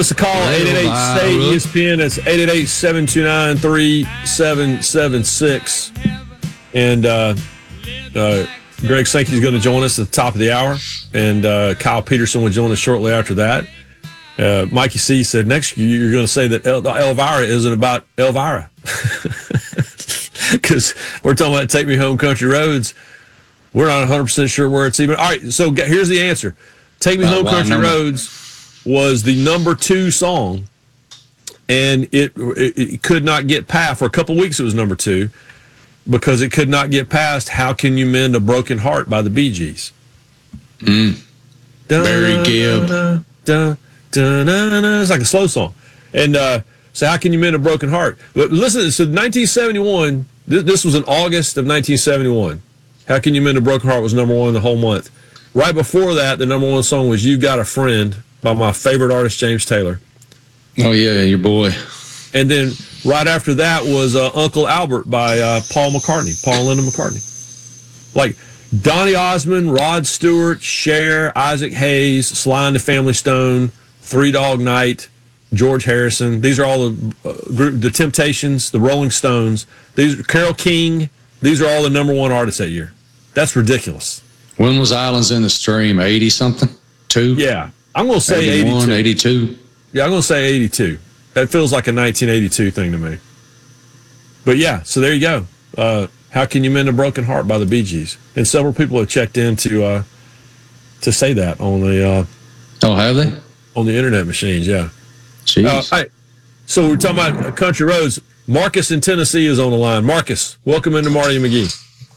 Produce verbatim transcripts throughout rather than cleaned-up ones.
Us a call, eight eight eight, stay E S P N. It's eight eight eight, seven two nine, three seven seven six. And uh, uh, Greg Sankey is going to join us at the top of the hour. And uh, Kyle Peterson will join us shortly after that. Uh, Mikey C. said, next year you're going to say that El- Elvira isn't about Elvira. Because we're talking about Take Me Home Country Roads. We're not one hundred percent sure where it's even. All right, so here's the answer. Take Me uh, Home well, Country Roads was the number two song, and it, it it could not get past. For a couple of weeks it was number two because it could not get past How Can You Mend a Broken Heart by the Bee Gees. Mm. Barry Gibb. Da, da, da, da, da. It's like a slow song. And uh, so How Can You Mend a Broken Heart? But listen, so nineteen seventy-one, this, this was in August of nineteen seventy-one. How Can You Mend a Broken Heart was number one the whole month. Right before that, the number one song was You've Got a Friend by my favorite artist, James Taylor. Oh, yeah, your boy. And then right after that was uh, Uncle Albert by uh, Paul McCartney, Paul and Linda McCartney. Like Donny Osmond, Rod Stewart, Cher, Isaac Hayes, Sly and the Family Stone, Three Dog Night, George Harrison. These are all the uh, group, the Temptations, the Rolling Stones. These Carole King. These are all the number one artists that year. That's ridiculous. When was Islands in the Stream? eighty-something? Two? Yeah. I'm going to say eighty-one, eighty-two. eighty-two. Yeah, I'm going to say eighty-two. That feels like a nineteen eighty-two thing to me. But yeah, so there you go. Uh, How Can You Mend a Broken Heart by the Bee Gees. And several people have checked in to, uh, to say that on the uh, oh, have they? On the internet machines, yeah. Jeez. Uh, all right. So we're talking about country roads. Marcus in Tennessee is on the line. Marcus, welcome into Marty and McGee.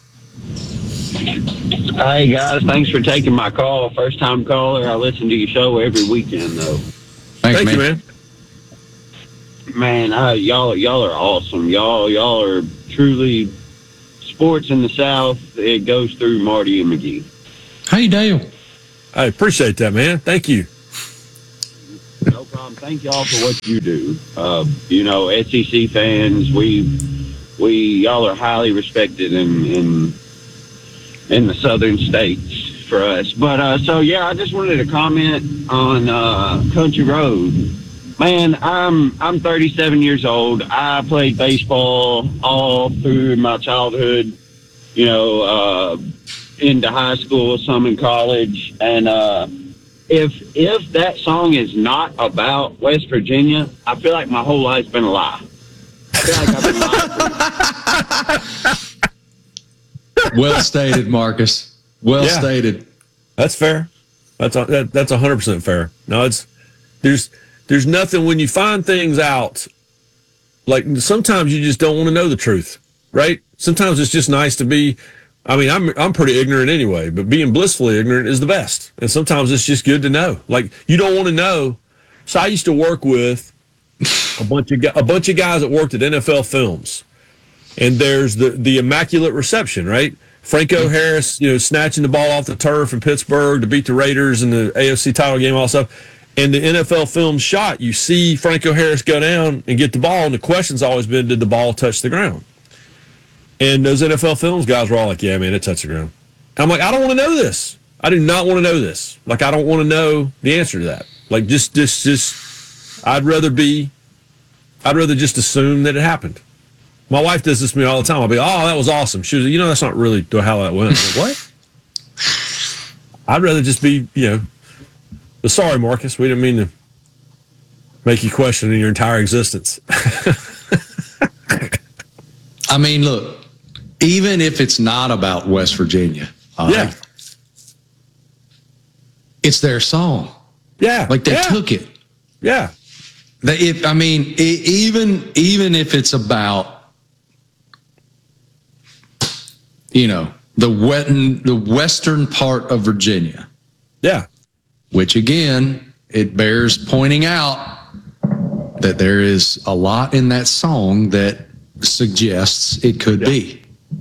Hey, guys. Thanks for taking my call. First-time caller. I listen to your show every weekend, though. Thanks, Thank man. you, man. Man, uh, y'all y'all are awesome. Y'all y'all are truly sports in the South. It goes through Marty and McGee. Hey, Dale. I appreciate that, man. Thank you. No problem. Thank y'all for what you do. Uh, you know, S E C fans, we we y'all are highly respected in in in the southern states for us. But uh, so yeah, I just wanted to comment on uh, Country Road. Man, I'm I'm thirty-seven years old. I played baseball all through my childhood. You know, uh, into high school, some in college, and uh, if if that song is not about West Virginia, I feel like my whole life's been a lie. I feel like I've been lying. Well stated, Marcus. Well Yeah. stated. That's fair. That's a, that, that's one hundred percent fair. No, it's there's there's nothing when you find things out. Like sometimes you just don't want to know the truth, right? Sometimes it's just nice to be. I mean, I'm I'm pretty ignorant anyway, but being blissfully ignorant is the best. And sometimes it's just good to know. Like you don't want to know. So I used to work with a bunch of a bunch of guys that worked at N F L Films, and there's the the Immaculate Reception, right? Franco Harris, you know, snatching the ball off the turf in Pittsburgh to beat the Raiders in the A F C title game, all that stuff. And the N F L Films shot, you see Franco Harris go down and get the ball, and the question's always been, did the ball touch the ground? And those N F L Films guys were all like, yeah, man, it touched the ground. I'm like, I don't want to know this. I do not want to know this. Like, I don't want to know the answer to that. Like, just, just, just, I'd rather be, I'd rather just assume that it happened. My wife does this to me all the time. I'll be, oh, that was awesome. She was, you know, that's not really how that went. I'm like, what? I'd rather just be, you know, but sorry, Marcus, we didn't mean to make you question your entire existence. I mean, look, even if it's not about West Virginia, uh, yeah, it's their song. Yeah, like they yeah. took it. Yeah, they, if I mean, it, even even if it's about, you know, the wet the western part of Virginia. Yeah. Which, again, it bears pointing out that there is a lot in that song that suggests it could yeah. be.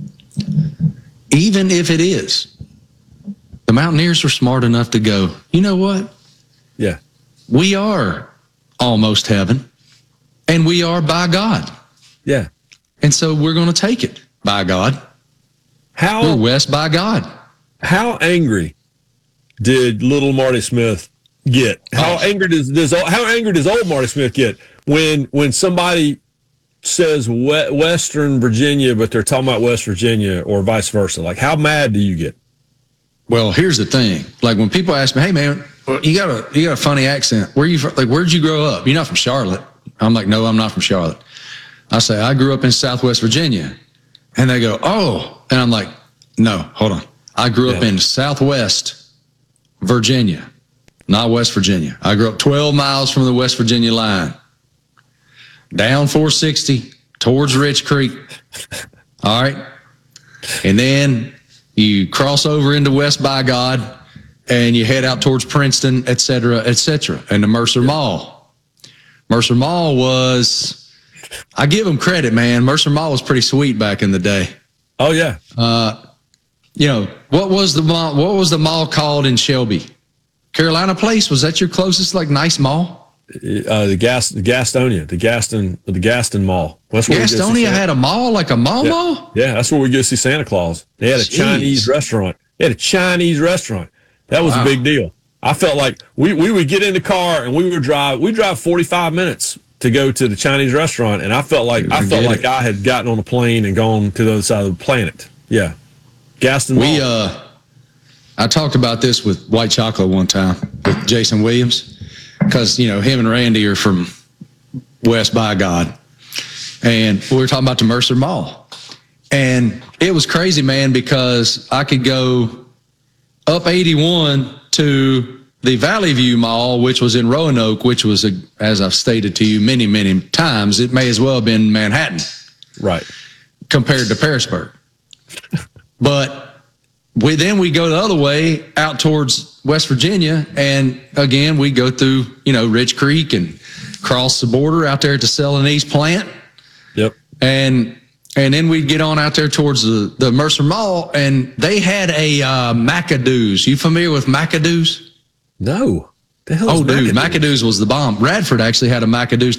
Even if it is, the Mountaineers were smart enough to go, you know what? Yeah. We are almost heaven, and we are by God. Yeah. And so we're going to take it by God. How We're west by God. How angry did little Marty Smith get? How Oh. angry does, does how angry does old Marty Smith get when when somebody says we, Western Virginia, but they're talking about West Virginia, or vice versa? Like, how mad do you get? Well, here's the thing. Like when people ask me, "Hey, man, you got a you got a funny accent. Where you from? Like, where'd you grow up? You're not from Charlotte." I'm like, "No, I'm not from Charlotte." I say, "I grew up in Southwest Virginia," and they go, "Oh," and I'm like, "No, hold on. I grew up Yeah. in Southwest Virginia, not West Virginia. I grew up twelve miles from the West Virginia line, down four sixty towards Rich Creek. All right, and then." You cross over into West by God, and you head out towards Princeton, et cetera, et cetera, and the Mercer Mall. Mercer Mall was, I give them credit, man. Mercer Mall was pretty sweet back in the day. Oh yeah, Uh, you know, what was the mall, what was the mall called in Shelby? Carolina Place? Was that your closest, like, nice mall? uh, the gas, the Gastonia, the Gaston, the Gaston Mall. That's where we go see Gastonia Santa- had a mall, like a mall yeah. mall? Yeah, that's where we go see Santa Claus. They had a Jeez. Chinese restaurant. They had a Chinese restaurant. That was Wow. a big deal. I felt like we, we would get in the car and we would drive. We drive forty-five minutes to go to the Chinese restaurant, and I felt like I felt Forget like it. I had gotten on a plane and gone to the other side of the planet. Yeah, Gaston We, Mall. uh, I talked about this with White Chocolate one time with Jason Williams, because, you know, him and Randy are from West by God. And we were talking about the Mercer Mall. And it was crazy, man, because I could go up eighty-one to the Valley View Mall, which was in Roanoke, which was, a, as I've stated to you many, many times, it may as well have been Manhattan right. compared to Parisburg. But we then we go the other way out towards West Virginia, and again we go through, you know, Rich Creek and cross the border out there to Celanese plant, Yep. and and then we'd get on out there towards the, the Mercer Mall, and they had a uh, McAdoo's. You familiar with McAdoo's? No. The hell is Oh, dude, McAdoo? McAdoo's was the bomb. Radford actually had a McAdoo's